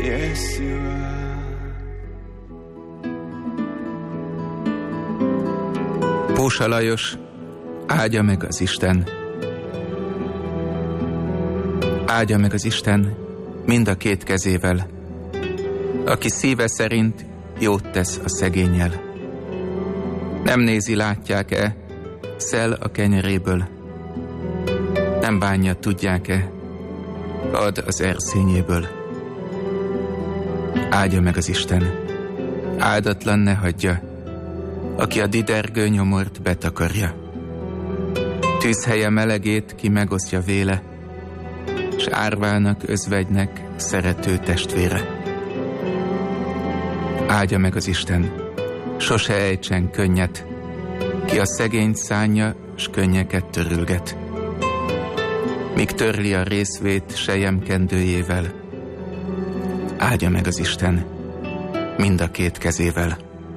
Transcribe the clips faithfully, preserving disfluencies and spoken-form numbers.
Yeshua. Pósa Lajos, áldja meg az Isten. Áldja meg az Isten mind a két kezével, aki szíve szerint jót tesz a szegénnyel. Nem nézi, látják-e, szel a kenyeréből. Nem bánja, tudják-e, ad az erszényéből. Áldja meg az Isten, áldatlan ne hagyja, aki a didergő nyomort betakarja. Tűzhelye melegét ki megosztja véle, s árvának, özvegynek szerető testvére. Áldja meg az Isten, sose ejtsen könnyet, ki a szegényt szánja, s könnyeket törülget. Míg törli a részvét selyemkendőjével. Áldja meg az Isten mind a két kezével.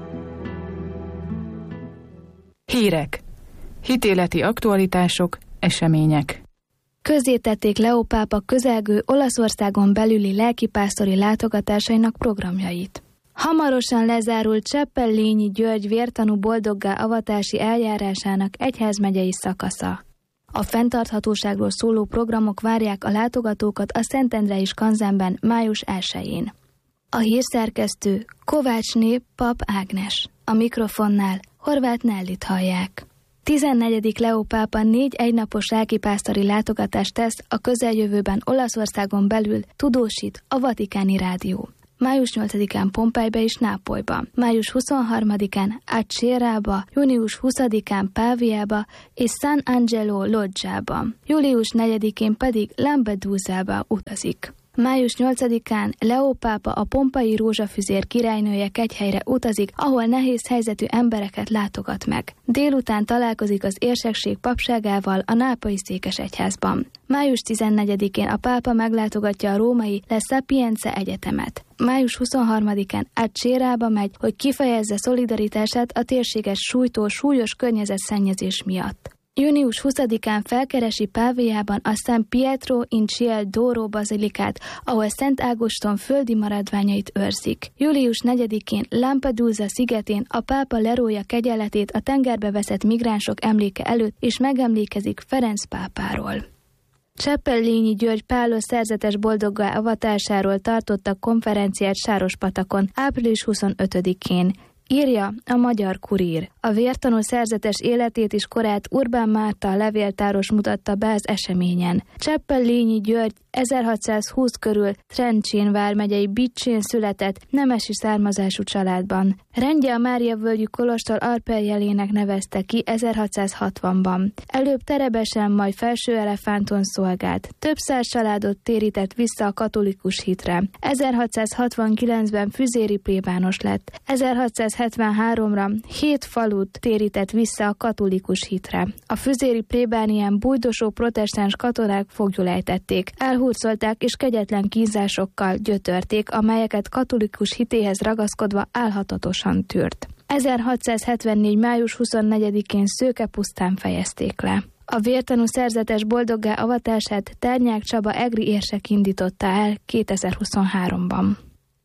Hírek, hitéleti aktualitások, események. Közzétették Leó pápa közelgő Olaszországon belüli lelkipásztori látogatásainak programjait. Hamarosan lezárult Cseppellényi György vértanú boldoggá avatási eljárásának egyházmegyei szakasza. A fenntarthatóságról szóló programok várják a látogatókat a Szentendrei Skanzenben május elsején. A hírszerkesztő Kovácsné Pap Ágnes, a mikrofonnál Horváth Nellit hallják. tizennegyedik Leó pápa négy egynapos lelkipásztori látogatást tesz a közeljövőben Olaszországon belül, tudósít a Vatikáni Rádió. május nyolcadikán Pompejbe és Nápolyba, május huszonharmadikán Acerába, június huszadikán Páviába és San Angelo Loggiába, július negyedikén pedig Lampedusába utazik. május nyolcadikán Leó pápa a pompai rózsafüzér királynője kegyhelyre utazik, ahol nehéz helyzetű embereket látogat meg. Délután találkozik az érsekség papságával a nápolyi székesegyházban. május tizennegyedikén a pápa meglátogatja a római La Sapienza Egyetemet. május huszonharmadikán Acerába megy, hogy kifejezze szolidaritását a térséget sújtó súlyos környezetszennyezés miatt. június huszadikán felkeresi Páviában a San Pietro in Ciel d'Oro bazilikát, ahol Szent Ágoston földi maradványait őrzik. július negyedikén Lampedusa szigetén a pápa lerója kegyeletét a tengerbe veszett migránsok emléke előtt, és megemlékezik Ferenc pápáról. Cseppellényi György Pálos szerzetes boldoggá avatásáról tartottak konferenciát Sárospatakon április huszonötödikén. Írja a Magyar Kurír. A vértanú szerzetes életét és korát Urbán Márta levéltáros mutatta be az eseményen. Cseppellényi György ezerhatszázhúsz körül Trencsén vármegyei Bicsén született nemesi származású családban. Rendje a Máriavölgyi kolostor alperjelének nevezte ki ezerhatszázhatvanban. Előbb Terebesen, majd Felsőelefánton szolgált. Több száz családot térített vissza a katolikus hitre. ezerhatszázhatvankilencben füzéri plébános lett. ezerhatszázhetvenháromra hét falut térített vissza a katolikus hitre. A füzéri plébánián bújdosó protestáns katonák foglyul ejtették. Elhurcolták és kegyetlen kínzásokkal gyötörték, amelyeket katolikus hitéhez ragaszkodva álhatatosan tűrt. ezerhatszázhetvennégy május huszonnegyedikén Szőkepusztán fejezték le. A vértanú szerzetes boldoggá avatását Ternyák Csaba egri érsek indította el kétezer-huszonháromban.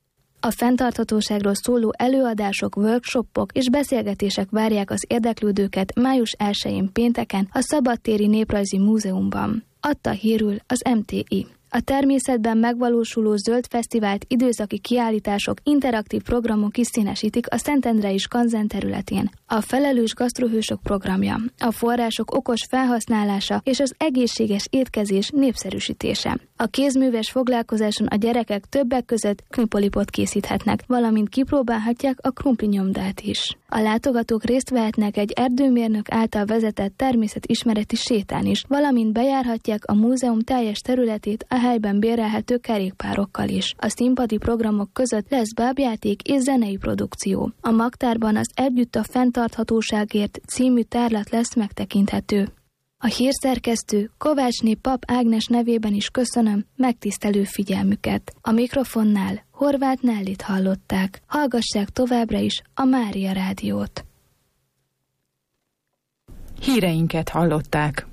A fenntarthatóságról szóló előadások, workshopok és beszélgetések várják az érdeklődőket május elsején pénteken a Szabadtéri Néprajzi Múzeumban. Adta hírül az em té i. A természetben megvalósuló zöld fesztivált időszaki kiállítások, interaktív programok is színesítik a Szentendrei Skanzen területén. A felelős gasztrohősök programja, a források okos felhasználása és az egészséges étkezés népszerűsítése. A kézműves foglalkozáson a gyerekek többek között krumplipot készíthetnek, valamint kipróbálhatják a krumplinyomdát is. A látogatók részt vehetnek egy erdőmérnök által vezetett természetismereti sétán is, valamint bejárhatják a múzeum teljes területét a helyben bérelhető kerékpárokkal is. A színpadi programok között lesz bábjáték és zenei produkció. A Magtárban az Együtt a fenntarthatóságért című tárlat lesz megtekinthető. A hírszerkesztő Kovácsné Pap Ágnes nevében is köszönöm megtisztelő figyelmüket. A mikrofonnál Horváth Nellit hallották. Hallgassák továbbra is a Mária Rádiót. Híreinket hallották.